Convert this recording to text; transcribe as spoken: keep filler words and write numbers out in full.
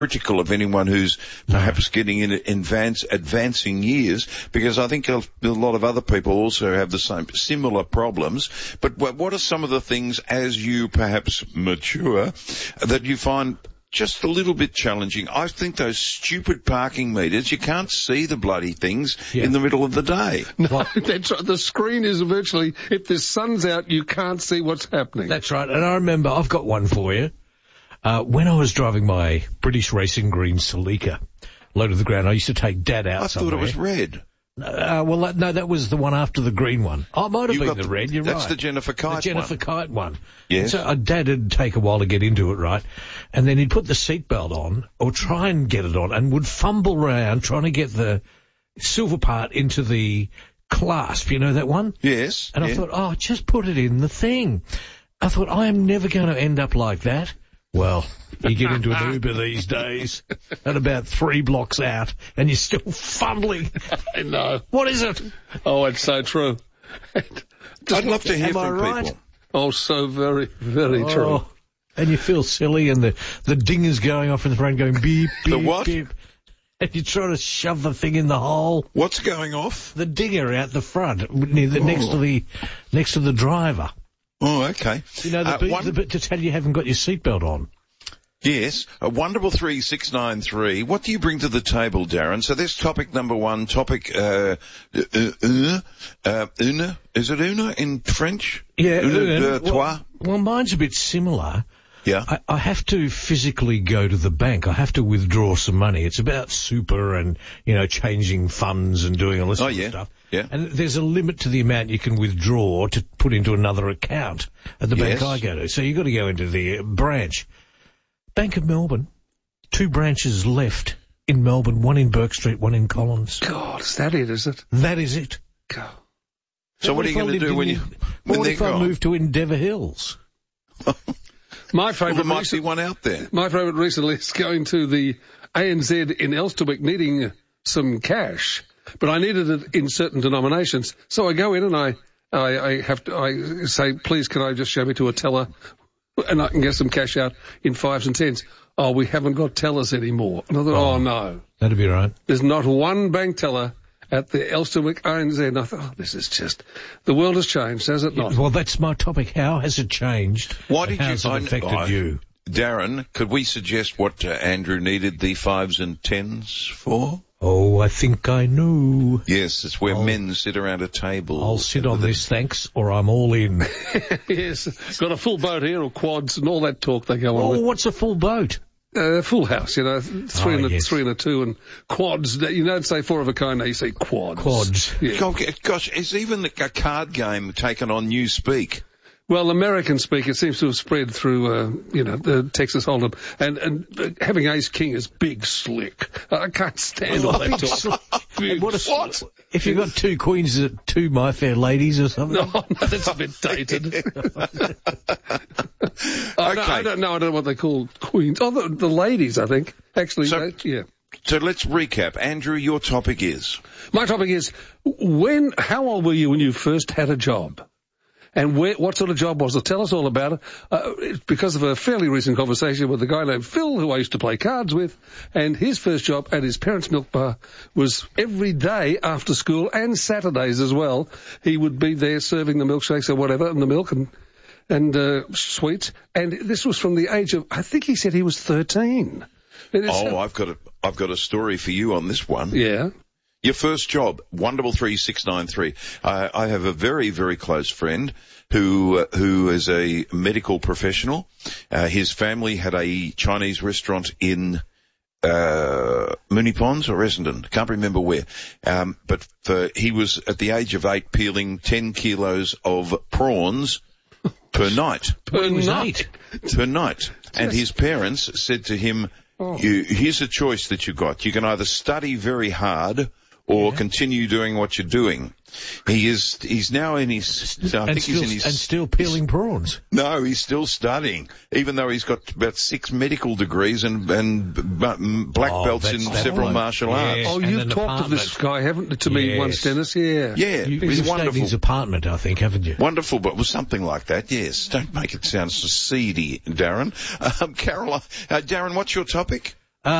critical of anyone who's perhaps getting in advance, advancing years, because I think a, a lot of other people also have the same similar problems. But what, what are some of the things as you perhaps mature that you find just a little bit challenging? I think those stupid parking meters, you can't see the bloody things yeah. in the middle of the day. No, that's right. The screen is virtually, if the sun's out, you can't see what's happening. That's right. And I remember, I've got one for you. Uh, when I was driving my British Racing Green Celica, low to the ground, I used to take Dad out I somewhere. thought it was red. Uh, well, that, no, that was the one after the green one. Oh, it might have you been the, the red, you're that's right. That's the Jennifer Kite one. The Jennifer one. Kite one. Yes. So uh, Dad would take a while to get into it, right? And then he'd put the seatbelt on, or try and get it on, and would fumble around trying to get the silver part into the clasp, you know that one? Yes. And yeah. I thought, oh, just put it in the thing. I thought, I am never going to end up like that. Well, you get into an Uber these days at about three blocks out and you're still fumbling. I know. What is it? Oh, it's so true. I'd love to hear Am from I right? people. Oh, so very, very oh, true. And you feel silly and the, the dinger's going off in the front going beep, beep, The what? beep. And you try to shove the thing in the hole. What's going off? The dinger out the front, near the, oh. next to the next to the driver. Oh, okay. You know, the, uh, bit, one... the bit to tell you haven't got your seatbelt on. Yes, a wonderful three six nine three. What do you bring to the table, Darren? So that's topic number one. Topic uh, uh, uh, uh una. Is it una in French? Yeah, una una. de toi. Well, well, mine's a bit similar. Yeah. I, I have to physically go to the bank. I have to withdraw some money. It's about super and, you know, changing funds and doing all this oh, sort yeah. of stuff. Yeah. And there's a limit to the amount you can withdraw to put into another account at the yes. bank I go to. So you've got to go into the branch. Bank of Melbourne, two branches left in Melbourne, one in Burke Street, one in Collins. God, is that it, is it? That is it. God. So what, what are you going to do when you when what they're if I gone? move to Endeavour Hills? My favourite well, there might recent, be one out there. My favourite recently is going to the A N Z in Elsternwick needing some cash, but I needed it in certain denominations. So I go in and I, I, I have to, I say, please can I just show me to a teller and I can get some cash out in fives and tens. Oh, we haven't got tellers anymore. And I thought, oh, oh no. That'd be right. There's not one bank teller at the Elsternwick A N Z. And I thought, oh, this is just, the world has changed, has it not? Well, that's my topic. How has it changed? Why did how you has it affected oh, you? Darren, could we suggest what uh, Andrew needed the fives and tens for? Oh, I think I know. Yes, it's where I'll, men sit around a table. I'll sit on the... this, thanks, or I'm all in. Yes, got a full boat here, or quads, and all that talk they go on Oh, with. what's a full boat? Uh, full house, you know, three, oh, and a, yes. three and a two, and quads. You don't say four of a kind, now you say quads. Quads. Yeah. Gosh, is even a card game taken on Newspeak? Well, American speak, it seems to have spread through, uh, you know, the Texas Hold'em. And, and uh, having ace king is big slick. I can't stand all that talk. Big what a, what? If you've got two queens, is it two My Fair Ladies or something? No, no, that's a bit dated. okay. I, don't, I don't know. I don't know what they call queens. Oh, the, the ladies, I think. Actually, so, they, yeah. So let's recap. Andrew, your topic is? My topic is, when, how old were you when you first had a job? And where, what sort of job was it? Tell us all about it. Uh, it's because of a fairly recent conversation with a guy named Phil, who I used to play cards with, and his first job at his parents' milk bar was every day after school and Saturdays as well. He would be there serving the milkshakes or whatever, and the milk and and uh, sweets. And this was from the age of, I think he said he was thirteen. Oh, I've got a I've got a story for you on this one. Yeah. Your first job, one double three six nine three. I, I have a very, very close friend who uh, who is a medical professional. Uh, his family had a Chinese restaurant in uh Moonee Ponds or Essendon, can't remember where. Um, but for, he was at the age of eight peeling ten kilos of prawns per night. Per night. Per night. And his parents said to him, oh. you, here's a choice that you got. You can either study very hard or yeah. continue doing what you're doing. He is, he's now in his, I and think still, he's in his... And still peeling prawns. No, he's still studying, even though he's got about six medical degrees and, and black oh, belts in several right. martial yes. arts. Oh, you've talked apartment. of this guy, haven't you, to yes. me once, Dennis? Yeah. Yeah, you, he's you've wonderful. stayed in his apartment, I think, haven't you? Wonderful, but it was something like that, yes. Don't make it sound so seedy, Darren. Um, Carol, uh, Darren, what's your topic?